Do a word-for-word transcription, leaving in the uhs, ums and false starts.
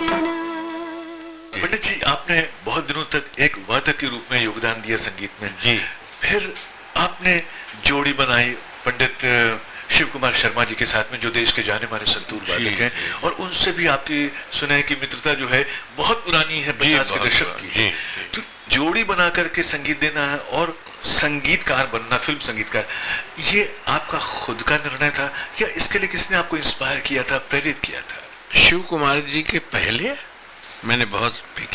पंडित जी, आपने बहुत दिनों तक एक वादक के रूप में योगदान दिया संगीत में जी। फिर आपने जोड़ी बनाई पंडित शिव कुमार शर्मा जी के साथ में, जो देश के जाने माने संतूर वादक हैं, और उनसे भी आपकी सुना है कि मित्रता जो है बहुत पुरानी है, पचास के दशक की है। तो जोड़ी बना करके संगीत देना है और संगीतकार बनना, फिल्म संगीतकार, ये आपका खुद का निर्णय था या इसके लिए किसने आपको इंस्पायर किया था, प्रेरित किया था? शिव कुमार जी के पहले मैंने बहुत